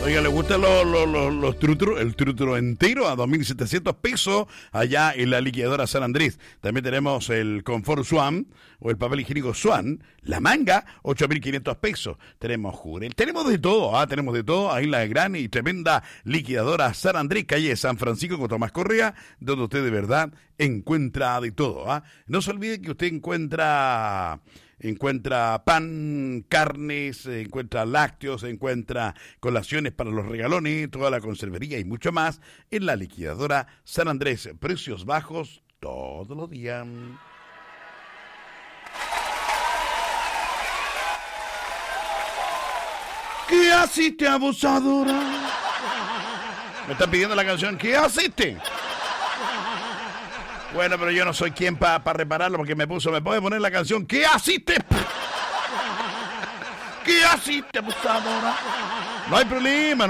Oiga, ¿le gustan los trutros? El trutro entero a 2.700 pesos allá en la liquidadora San Andrés. También tenemos el confort Swan o el papel higiénico Swan. La manga, 8.500 pesos. Tenemos Jurel. Tenemos de todo, tenemos de todo. Ahí la gran y tremenda liquidadora San Andrés, calle San Francisco con Tomás Correa, donde usted de verdad encuentra de todo. No se olvide que usted encuentra pan, carnes, encuentra lácteos, encuentra colaciones para los regalones, toda la conservería y mucho más en la liquidadora San Andrés. Precios bajos todos los días. ¿Qué haciste, abusadora? Me están pidiendo la canción. ¿Qué haciste? Bueno, pero yo no soy quien para repararlo porque me puede poner la canción. ¿Qué haciste? ¿Qué haciste, abusadora? No hay problema.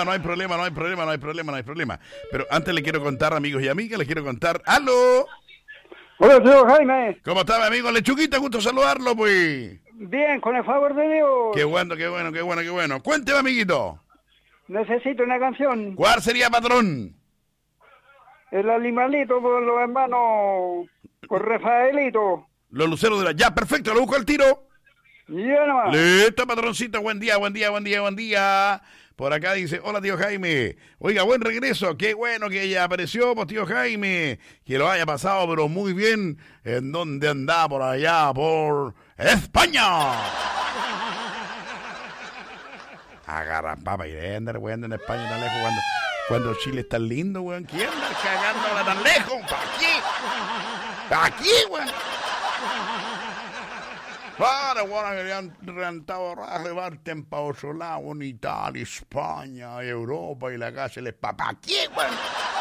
Pero antes le quiero contar, amigos y amigas, ¡aló! Hola, tío Jaime. ¿Cómo está, mi amigo Lechuguita? Gusto saludarlo, pues. Bien, con el favor de Dios. Qué bueno. Cuénteme, amiguito. Necesito una canción. ¿Cuál sería, patrón? El animalito por los hermanos, por Rafaelito. Los luceros de la... Ya, perfecto, lo busco al tiro. Ya nomás. Listo, patroncito, buen día. Por acá dice, hola, tío Jaime. Oiga, buen regreso. Qué bueno que ella apareció, pues, tío Jaime. Que lo haya pasado, pero muy bien. ¿En dónde anda? Por allá, por España. Agarran papa y andar, weón, en España tan lejos cuando Chile es tan lindo, weón. ¿Quién anda cagándola tan lejos? Aquí, weón. Para, bueno, que le han rentado rebarten para otro lado, en Italia, España, Europa, y la casa les papá. ¿Aquí, weón?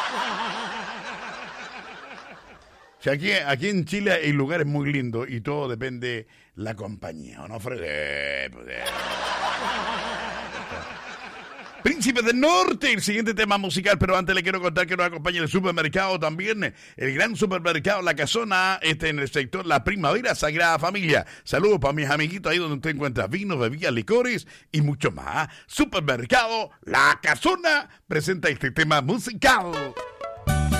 O sea, aquí en Chile hay lugares muy lindos y todo depende la compañía, ¿no, Fred? Príncipe del Norte, el siguiente tema musical, pero antes le quiero contar que nos acompaña el supermercado también, el gran supermercado La Casona, en el sector La Primavera Sagrada Familia. Saludos para mis amiguitos ahí donde usted encuentra vinos, bebidas, licores y mucho más. Supermercado La Casona presenta este tema musical.